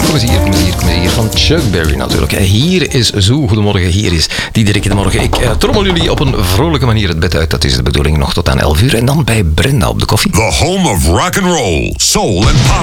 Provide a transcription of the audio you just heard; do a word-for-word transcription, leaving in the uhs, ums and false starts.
kom eens hier, kom eens hier, kom eens hier. Van Chuck Berry natuurlijk. Hier is Zo, goedemorgen, hier is Diederik in de morgen. Ik uh, trommel jullie op een vrolijke manier het bed uit. Dat is de bedoeling nog tot aan elf uur. En dan bij Brenda op de koffie. The home of rock and roll, soul and pop.